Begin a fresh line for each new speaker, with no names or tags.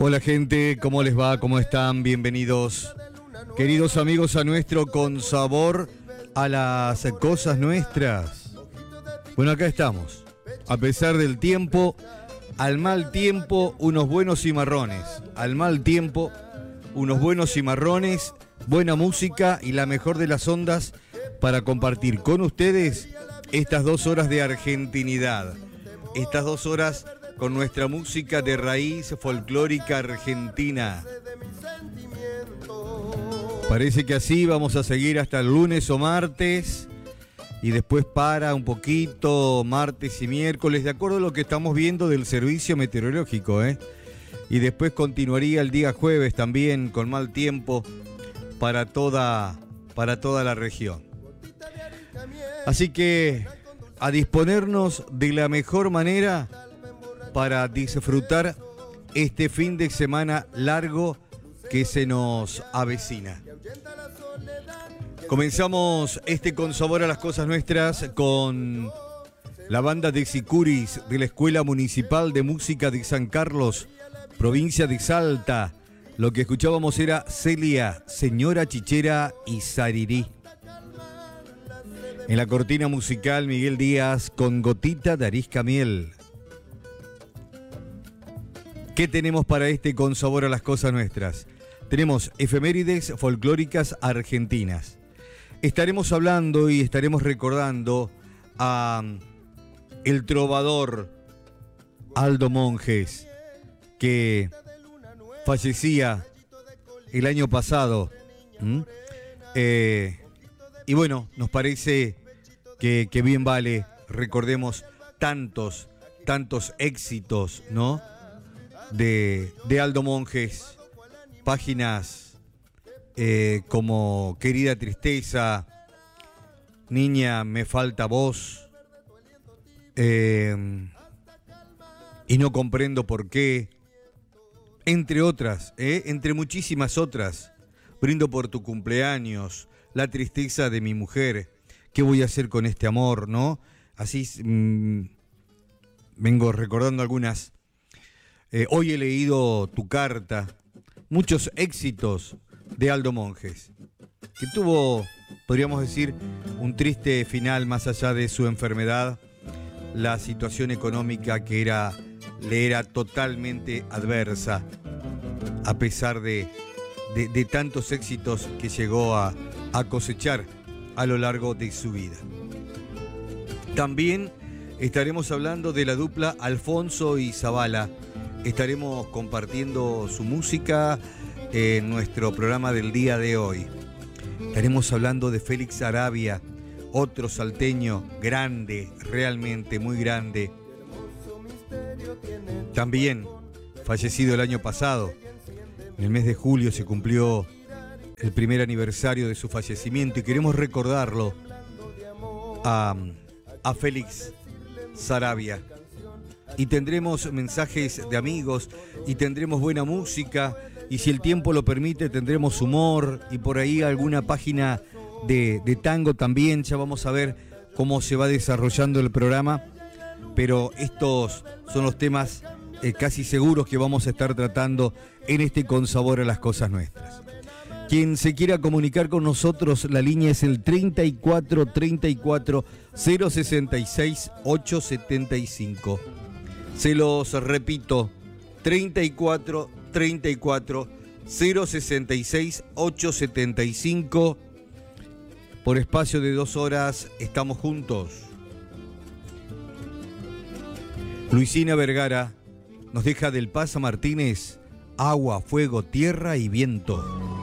Hola gente, ¿cómo les va? ¿Cómo están? Bienvenidos, queridos amigos, a nuestro Con Sabor a las Cosas Nuestras. Bueno, acá estamos, a pesar del tiempo, al mal tiempo, unos buenos cimarrones. Al mal tiempo, unos buenos cimarrones, buena música y la mejor de las ondas para compartir con ustedes estas 2 horas de argentinidad. Estas 2 horas con nuestra música de raíz folclórica argentina. Parece que así vamos a seguir hasta el lunes o martes y después para un poquito martes y miércoles, de acuerdo a lo que estamos viendo del servicio meteorológico, y después continuaría el día jueves también con mal tiempo para toda la región. Así que a disponernos de la mejor manera para disfrutar este fin de semana largo que se nos avecina. Comenzamos este Con Sabor a las Cosas Nuestras con la banda de Sicuris de la Escuela Municipal de Música de San Carlos, provincia de Salta. Lo que escuchábamos era Celia, Señora Chichera y Sarirí. En la cortina musical, Miguel Díaz con Gotita de Arisca Miel. ¿Qué tenemos para este Con Sabor a las Cosas Nuestras? Tenemos efemérides folclóricas argentinas. Estaremos hablando y estaremos recordando a el trovador Aldo Monjes, que fallecía el año pasado. Y bueno, nos parece que bien vale, recordemos tantos éxitos, ¿no? De Aldo Monjes, páginas como Querida Tristeza, Niña me falta voz, y no comprendo por qué, entre otras, entre muchísimas otras. Brindo por tu cumpleaños, La tristeza de mi mujer, ¿qué voy a hacer con este amor?, ¿no? Así vengo recordando algunas. Hoy he leído tu carta, muchos éxitos de Aldo Monjes, que tuvo, podríamos decir, un triste final más allá de su enfermedad. La situación económica que le era totalmente adversa, a pesar de tantos éxitos que llegó a cosechar a lo largo de su vida. También estaremos hablando de la dupla Alfonso y Zavala. Estaremos compartiendo su música en nuestro programa del día de hoy. Estaremos hablando de Félix Saravia, otro salteño grande, realmente muy grande. También fallecido el año pasado. En el mes de julio se cumplió el primer aniversario de su fallecimiento y queremos recordarlo a Félix Saravia. Y tendremos mensajes de amigos y tendremos buena música y, si el tiempo lo permite, tendremos humor y por ahí alguna página de tango también. Ya vamos a ver cómo se va desarrollando el programa, pero estos son los temas casi seguros que vamos a estar tratando en este Con Sabor a las Cosas Nuestras. Quien se quiera comunicar con nosotros, la línea es el 34 34 066 875. Se los repito, 34 34 066 875. Por espacio de 2 horas estamos juntos. Luisina Vergara nos deja del Paz a Martínez, Agua, Fuego, Tierra y Viento.